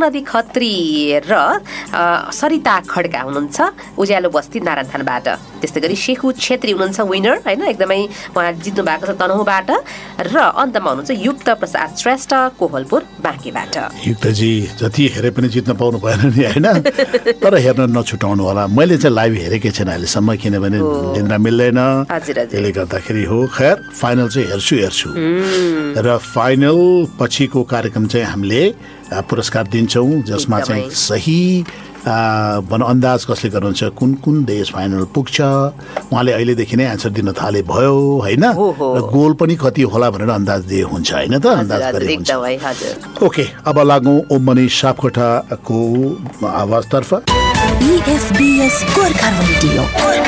नदी खत्री र सरिता खड्का हुनुहुन्छ उज्यालो बस्ती नारायणथानबाट। त्यस्तै गरी शेखु छेत्री हुनुहुन्छ विनर हैन, एकदमै उहाँ जित्नु भएको छ तनहुँबाट। र अन्तमा हुनुहुन्छ युक्त प्रसाद श्रेष्ठ कोहलपुर बाँकेबाट। युक्तजी जति हेरे पनि जित्न पाउनु भएन नि हैन, तर हेर्न नछुटाउनु होला। मैले चाहिँ लाइभ हेरेकै छैन अहिलेसम्म, किनभने निन्द्रा मिल्दैन, त्यसले गर्दाखेरि हो। खैर फाइनल चाहिँ हेर्छु र फाइनल पछिको कार्यक्रम चाहिँ हामीले पुरस्कार दिन्छौँ, जसमा चाहिँ सही अन्दाज कसले गर्नुहुन्छ, कुन कुन देश फाइनल पुग्छ उहाँले अहिलेदेखि नै एन्सर दिन थाले भयो हैन, र गोल पनि कति होला भनेर अन्दाज दिए हुन्छ हैन त, अन्दाज गरे हुन्छ। ओके, अब लागौँ ओम मणि सापकोटाको आवाजतर्फ। BFBS Gorkha radio.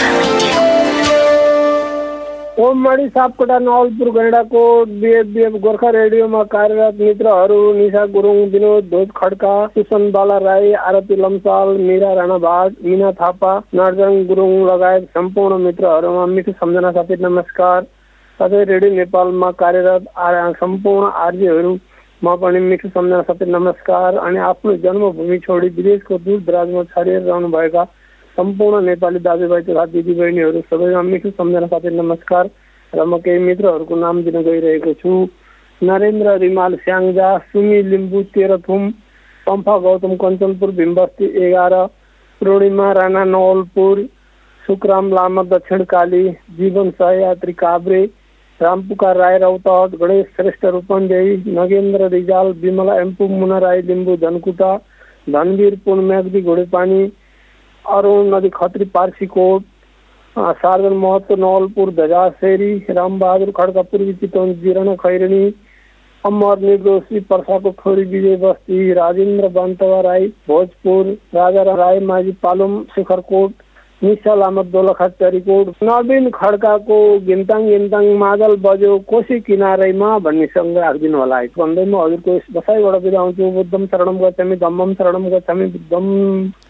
ओम मणि सापकोटा नवलपुर गैंडाको BFBF गोर्खा रेडियोमा कार्यरत मित्रहरू निशा गुरुङ, विनोद ध्वज खड्का, सुसन बाला राई, आरती लम्साल, मीरा राणा भाट, मीना थापा, नर्जन गुरुङ लगायत सम्पूर्ण मित्रहरूमा मिठो सम्झना साथै नमस्कार। साथै रेडियो नेपालमा कार्यरत सम्पूर्ण आरजेहरूमा पनि मिठो सम्झना साथै नमस्कार। अनि आफ्नो जन्मभूमि छोडी विदेशको दूर दराजमा छरिएर रहनुभएका सम्पूर्ण नेपाली दाजुभाइ तथा दिदीबहिनीहरू सबैमा मिठो सम्झना साथै नमस्कार। र म केही मित्रहरूको नाम दिन गइरहेको छु। नरेन्द्र रिमाल स्याङ्जा, सुमी लिम्बू तेह्रथुम, पम्फा गौतम कञ्चनपुर भीमबस्ती 11, पूर्णिमा राणा नवलपुर, सुखराम लामा दक्षिण काली, जीवन सहयात्री काभ्रे, रामपुकार राई रौतहट, गणेश श्रेष्ठ रूपन्देही, नगेन्द्र रिजाल, विमला एम्पु, मुना राई लिम्बू धनकुटा, धनवीर पुन म्याग्दी घोडेपानी, अरुण नदी खत्री पार्सीकोट, सार्जन महतो नवलपुर धजासेरी, रामबहादुर खड्का पूर्वी चितवन जिराना खैरनी, अमर निर्दोषी पर्साको खोरी विजय बस्ती, राजेन्द्र बन्तवा राई भोजपुर, राजा राई माझी पालुम शिखरकोट, निशा लामा दोलखा चरीकोट, नवीन खड्काको गिन्ताङ मादल बज्यो कोशी किनारैमा भन्ने सँग राखिदिनु होला है भन्दै म हजुरको यस बसाइबाट बिदा हुन्छु। बुद्धम शरणम गच्छामि, धम्मम शरणम गच्छामि, बुद्धम